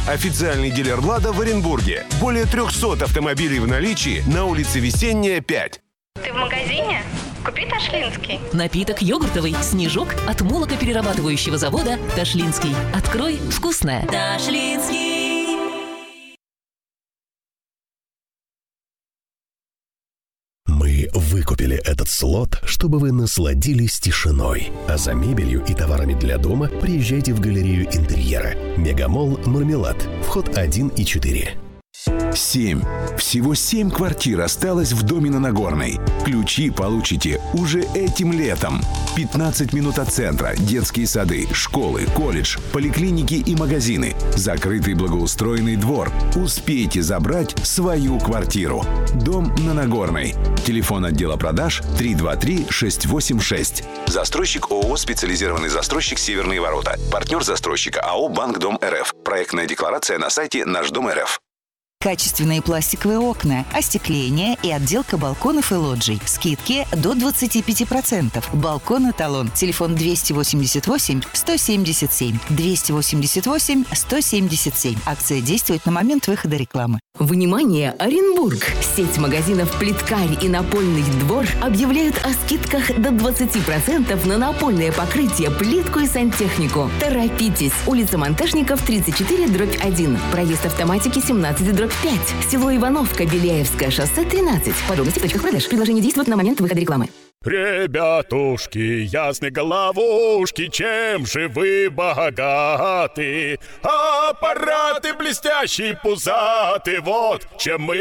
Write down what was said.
Официальный дилер «Лада» в Оренбурге. Более 300 автомобилей в наличии на улице Весенняя, 5. Ты в магазине? Купи ташлинский. Напиток йогуртовый «Снежок» от молокоперерабатывающего завода «Ташлинский». Открой вкусное. Ташлинский. Мы выкупили этот слот, чтобы вы насладились тишиной. А за мебелью и товарами для дома приезжайте в галерею интерьера. Мегамолл «Мармелад». Вход 1 и 4. 7. Всего 7 квартир осталось в доме на Нагорной. Ключи получите уже этим летом. 15 минут от центра, детские сады, школы, колледж, поликлиники и магазины. Закрытый благоустроенный двор. Успейте забрать свою квартиру. Дом на Нагорной. Телефон отдела продаж 323-686. Застройщик ООО «Специализированный застройщик Северные ворота». Партнер застройщика АО «Банк Дом РФ». Проектная декларация на сайте Наш Дом РФ. Качественные пластиковые окна, остекление и отделка балконов и лоджий. Скидки до 25%. Балкон «Эталон». Телефон 288-177. 288-177. Акция действует на момент выхода рекламы. Внимание, Оренбург! Сеть магазинов «Плиткарь» и «Напольный двор» объявляют о скидках до 20% на напольное покрытие, плитку и сантехнику. Торопитесь! Улица Монтажников, 34/1. Проезд автоматики 17/5. Село Ивановка, Беляевское шоссе, 13. Подробности в точках продаж. Предложение действует на момент выхода рекламы. Ребятушки, ясные головушки, чем же вы богаты? Аппараты блестящие, пузаты, вот чем мы